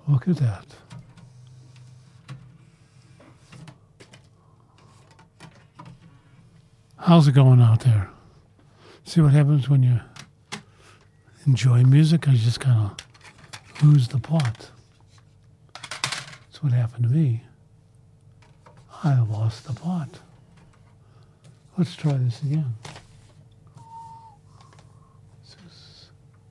Look at that. How's it going out there? See what happens when you enjoy music? I just kind of lose the plot. That's what happened to me. I lost the plot. Let's try this again.